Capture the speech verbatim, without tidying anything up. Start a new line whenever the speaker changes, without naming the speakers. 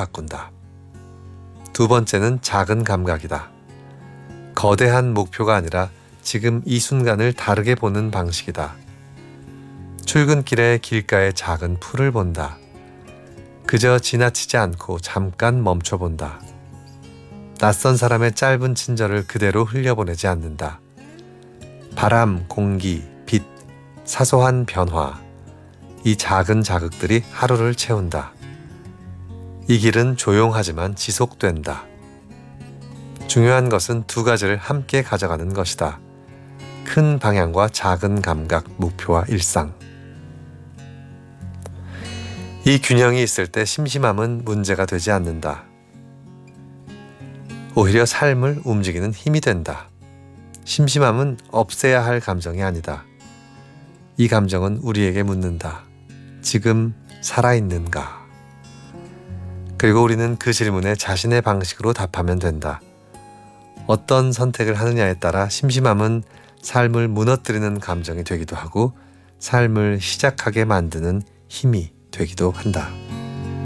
바꾼다. 두 번째는 작은 감각이다. 거대한 목표가 아니라 지금 이 순간을 다르게 보는 방식이다. 출근길에 길가의 작은 풀을 본다. 그저 지나치지 않고 잠깐 멈춰본다. 낯선 사람의 짧은 친절을 그대로 흘려보내지 않는다. 바람, 공기, 빛, 사소한 변화, 이 작은 자극들이 하루를 채운다. 이 길은 조용하지만 지속된다. 중요한 것은 두 가지를 함께 가져가는 것이다. 큰 방향과 작은 감각, 목표와 일상. 이 균형이 있을 때 심심함은 문제가 되지 않는다. 오히려 삶을 움직이는 힘이 된다. 심심함은 없애야 할 감정이 아니다. 이 감정은 우리에게 묻는다. 지금 살아있는가? 그리고 우리는 그 질문에 자신의 방식으로 답하면 된다. 어떤 선택을 하느냐에 따라 심심함은 삶을 무너뜨리는 감정이 되기도 하고 삶을 시작하게 만드는 힘이 되기도 한다.